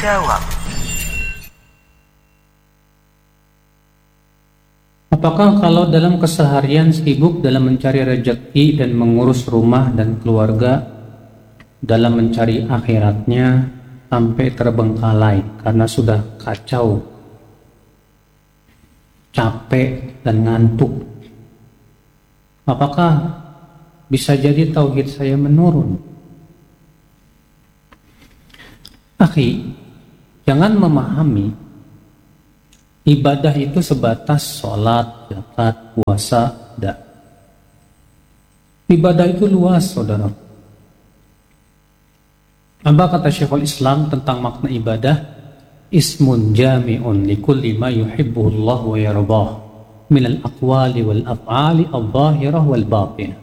menjawab. Apakah kalau dalam keseharian sibuk dalam mencari rezeki dan mengurus rumah dan keluarga, dalam mencari akhiratnya sampai terbengkalai karena sudah kacau, capek dan ngantuk, apakah bisa jadi tauhid saya menurun? Akhi, jangan memahami ibadah itu sebatas sholat, zakat, puasa. Tidak. Ibadah itu luas, saudara. Apa kata Syekhul Islam tentang makna ibadah? Ismun jami'un likulli ma yuhibbuhullah wa yardah minal aqwali wal af'ali al-zahirah wal batinah.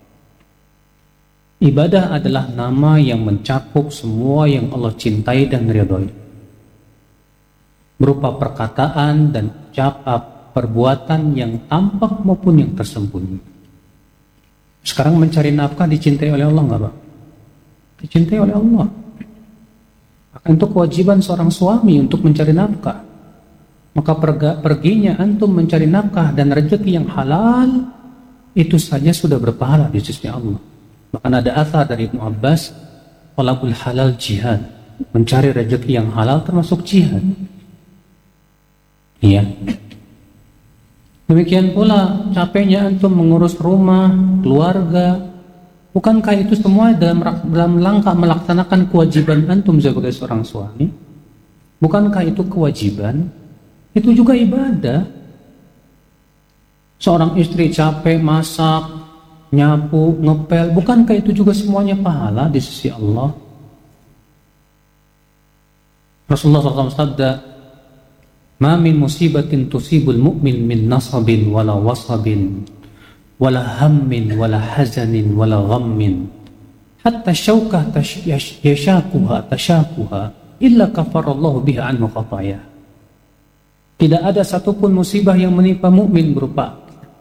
Ibadah adalah nama yang mencakup semua yang Allah cintai dan ridhoi, berupa perkataan dan ucapan, perbuatan yang tampak maupun yang tersembunyi. Sekarang mencari nafkah dicintai oleh Allah nggak, Pak? Dicintai oleh Allah. Itu kewajiban seorang suami untuk mencari nafkah. Maka perginya antum mencari nafkah dan rezeki yang halal, itu saja sudah berpahala di sisi Allah. Bahkan ada athar dari Ibnu Abbas, talabul halal jihad, mencari rezeki yang halal termasuk jihad. Iya. Demikian pula capeknya antum mengurus rumah, keluarga. Bukankah itu semua dalam rangka melaksanakan kewajiban antum sebagai seorang suami? Bukankah itu kewajiban? Itu juga ibadah. Seorang istri capek masak, nyapu, ngepel, bukankah itu juga semuanya pahala di sisi Allah? Rasulullah SAW sabda, "Ma min musibatin tusibul mu'min min nasabin wala wasabin wala hammin wala hazanin wala ghammin hatta syaukah tashakuha illa kafarallahu biha anhu khataya." Tidak ada satupun musibah yang menimpa mukmin berupa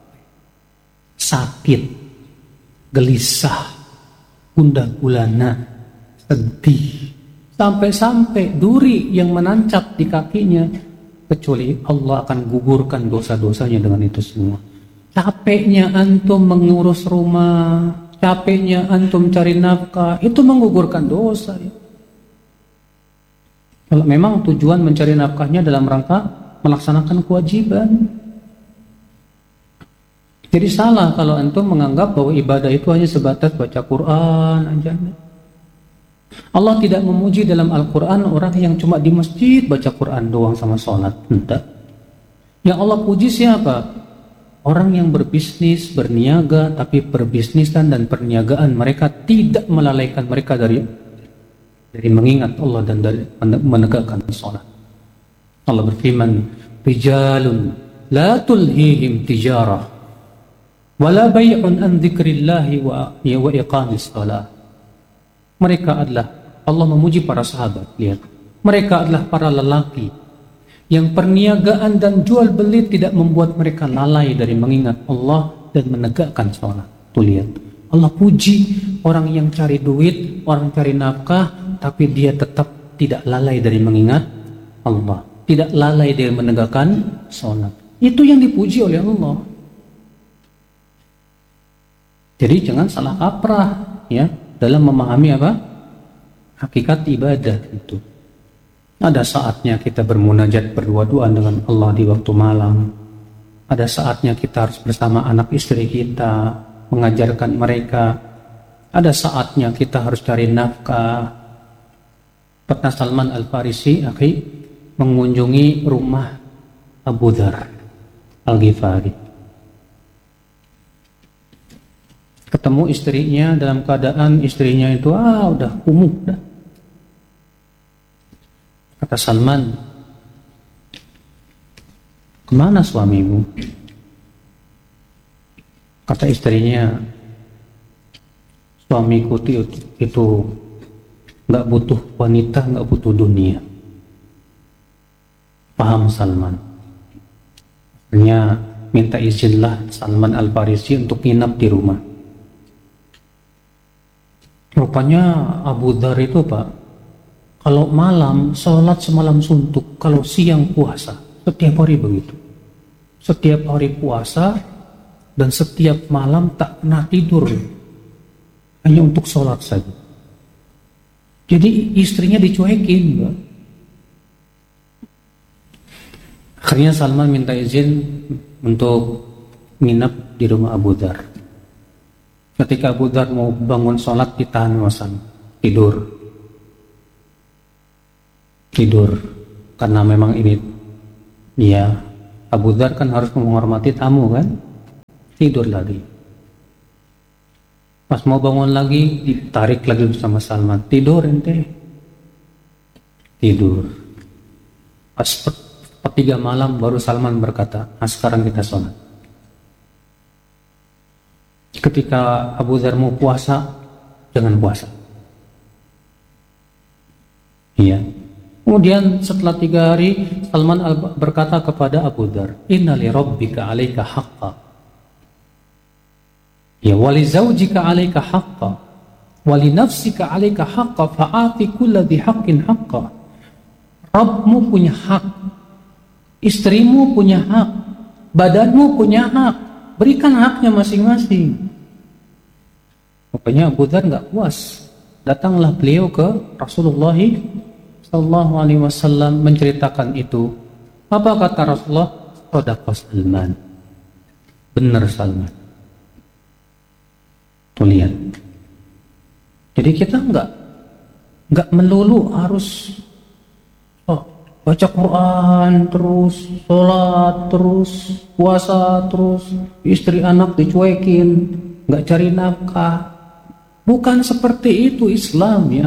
sakit, gelisah, gundah gulana, sedih, sampai-sampai duri yang menancap di kakinya, kecuali Allah akan gugurkan dosa-dosanya dengan itu semua. Capeknya antum mengurus rumah, capeknya antum cari nafkah, itu menggugurkan dosa. Kalau memang tujuan mencari nafkahnya dalam rangka melaksanakan kewajiban, jadi salah kalau antum menganggap bahwa ibadah itu hanya sebatas baca Quran aja. Allah tidak memuji dalam Al-Quran orang yang cuma di masjid baca Quran doang sama sholat. Tidak. Yang Allah puji siapa? Orang yang berbisnis, berniaga, tapi perbisnisan dan perniagaan mereka tidak melalaikan mereka dari mengingat Allah dan dari menegakkan sholat. Allah berfirman, "Rijalun la tulhihim tijarah wala bay'un an dzikrillahi wa iqamis shalah." Mereka adalah, Allah memuji para sahabat, lihat. Mereka adalah para lelaki yang perniagaan dan jual beli tidak membuat mereka lalai dari mengingat Allah dan menegakkan salat. Tuh lihat. Allah puji orang yang cari duit, orang cari nafkah, tapi dia tetap tidak lalai dari mengingat Allah, tidak lalai dari menegakkan salat. Itu yang dipuji oleh Allah. Jadi jangan salah kaprah ya dalam memahami apa? Hakikat ibadah itu. Ada saatnya kita bermunajat berdua-duaan dengan Allah di waktu malam. Ada saatnya kita harus bersama anak istri kita, mengajarkan mereka. Ada saatnya kita harus cari nafkah. Pernah Salman Al-Farisi, akhi, mengunjungi rumah Abu Dzar Al-Ghifari. Ketemu istrinya dalam keadaan istrinya itu udah kumuh dah. Kata Salman, "Kemana suamimu?" Kata istrinya, "Suamiku itu nggak butuh wanita, nggak butuh dunia." Paham Salman. Akhirnya minta izinlah Salman Al-Farisi untuk nginap di rumah. Rupanya Abu Dzar itu, Pak, Kalau malam sholat semalam suntuk, kalau siang puasa. Setiap hari begitu. Setiap hari puasa dan setiap malam tak pernah tidur, hanya untuk sholat saja. Jadi istrinya dicuekin, Mbak. Akhirnya Salman minta izin untuk nginap di rumah Abu Dzar. Ketika Abu Dzar mau bangun sholat, ditahan wasan, tidur. Karena memang ini ya, Abu Dzar kan harus menghormati tamu kan, tidur lagi. Pas mau bangun lagi, ditarik lagi bersama Salman, tidur ente, tidur. Pas sepertiga malam baru Salman berkata, nah sekarang kita sholat. Ketika Abu Dzar mau puasa, jangan puasa. Iya. Kemudian setelah 3 hari, Salman berkata kepada Abu Dzar, inna li rabbika alaika haqqa, ya wali zawjika alaika haqqa, wali nafsika alaika haqqa, fa'ati kulla dhi haqqin haqqa. Rabbmu punya hak, istrimu punya hak, badanmu punya hak, berikan haknya masing-masing. Pokoknya Abu Dzar nggak puas. Datanglah beliau ke Rasulullah Sallallahu Alaihi Wasallam menceritakan itu. Apa kata Rasulullah? Shadaqa Salman. Benar Salman. Tuh lihat. Jadi kita nggak melulu harus baca Quran terus, sholat terus, puasa terus, istri anak dicuekin, nggak cari nafkah. Bukan seperti itu Islam ya.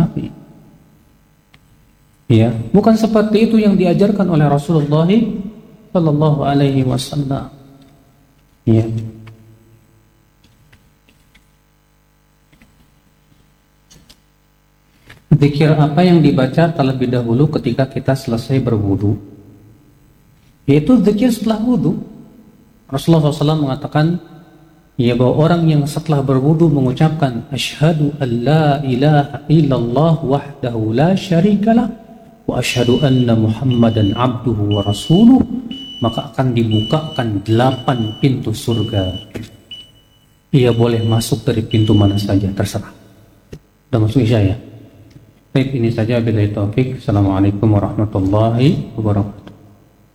Ya, bukan seperti itu yang diajarkan oleh Rasulullah Sallallahu Alaihi Wasallam. Ya. Zikir apa yang dibaca terlebih dahulu ketika kita selesai berwudu? Yaitu zikir setelah wudu. Rasulullah SAW mengatakan, ya, bahwa orang yang setelah berwudu mengucapkan asyhadu an la ilaha illallah wahdahu la syarikalah wa asyhadu anna Muhammadan abduhu wa rasuluh, maka akan dibukakan 8 pintu surga. Ia boleh masuk dari pintu mana saja, terserah. Sudah masuk isya ya? Baik, ini saja, billahi taufik. Assalamualaikum warahmatullahi wabarakatuh.